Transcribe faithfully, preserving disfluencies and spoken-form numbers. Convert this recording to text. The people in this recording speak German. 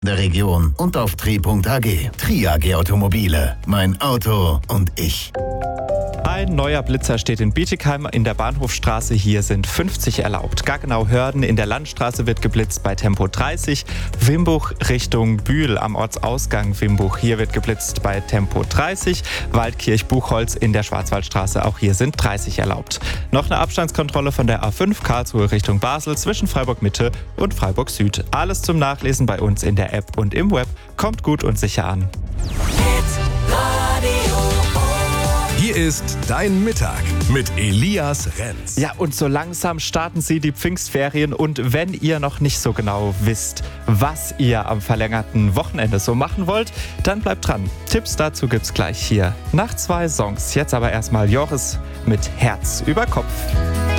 der Region und auf tri punkt a g. Tri A G Automobile. Mein Auto und ich. Ein neuer Blitzer steht in Bietigheim in der Bahnhofstraße. Hier sind fünfzig erlaubt. Gaggenau-Hörden in der Landstraße wird geblitzt bei Tempo dreißig. Wimbuch Richtung Bühl am Ortsausgang Wimbuch. Hier wird geblitzt bei Tempo dreißig. Waldkirch-Buchholz in der Schwarzwaldstraße. Auch hier sind dreißig erlaubt. Noch eine Abstandskontrolle von der A fünf Karlsruhe Richtung Basel zwischen Freiburg-Mitte und Freiburg-Süd. Alles zum Nachlesen bei uns in der App und im Web. Kommt gut und sicher an. Hier ist Dein Mittag mit Elias Renz. Ja, und so langsam starten Sie die Pfingstferien und wenn ihr noch nicht so genau wisst, was ihr am verlängerten Wochenende so machen wollt, dann bleibt dran. Tipps dazu gibt's gleich hier nach zwei Songs. Jetzt aber erstmal Joris mit Herz über Kopf.